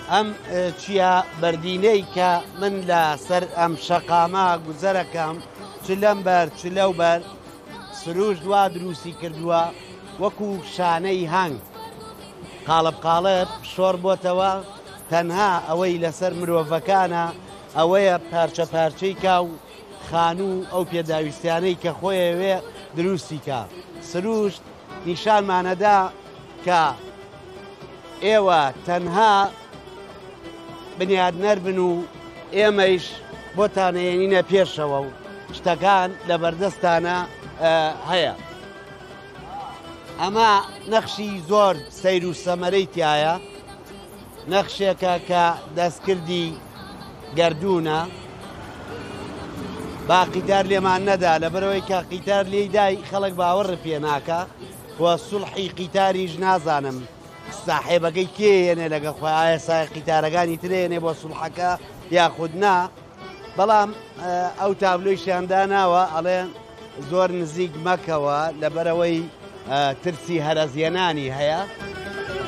ئەم چیە بەردینەی کە من لە سەر ئەم شەقامە گوزەرەکەم چ لەم بەر چ لەو بەر سروش دوا دروستی کردووە وەکو شانەی هەنگ قاڵب قاڵب شۆڕ بۆتەوە تەنها ئەوەی لەسەر مرۆڤەکانە ئەوەیە پارچە پارچەی کا و خانوو ئەو پێداویستیانەی کە خۆیەوێ دروستی کا سروشت نیشانمانەدا کە ئێوە تەنها بنیاد نەربن و ئێمەیش بۆتانەیەنینە پێشەوە و شتەکان لە بەردەستانە هەیە. ئەمە نەخشی زۆر سەیر و سەمەرەی تایە، نەخشێکە کە دەستکردی گەردوونە با قیتار لێمان نەدا لەبەرەوەی کە قیتار لێی دای خەڵک باوەڕ پێ ناکە وە سوڵحی قیتاریش نازانم ساحێبەکەی کێنێ لەگە خۆی ئایا سای قیتارەکانی ترێنێ بۆ سوڵحەکە یاخود نا، بەڵام ئەو تابلۆیشیان داناوە ئەڵێن زۆر نزیک مەکەوە لەبەرەوەی ترسی هەرەزیێنانی هەیە.